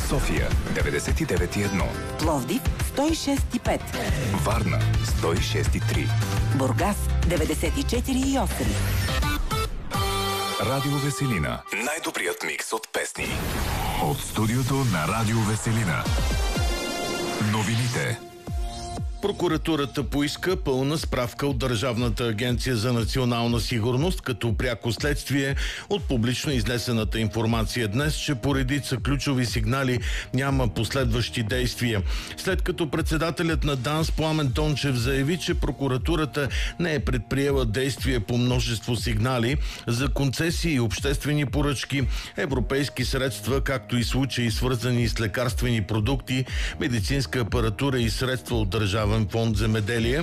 София 99,1, Пловдив 106,5, Варна 106,3, Бургас 94,8. Радио Веселина. Най-добрият микс от песни. От студиото на Радио Веселина. Новините. Прокуратурата поиска пълна справка от Държавната агенция за национална сигурност като пряко следствие от публично изнесената информация днес, че по редица ключови сигнали няма последващи действия. След като председателят на ДАНС Пламен Тончев заяви, че прокуратурата не е предприела действия по множество сигнали за концесии и обществени поръчки, европейски средства, както и случаи свързани с лекарствени продукти, медицинска апаратура и средства от Държавен фонд земеделие,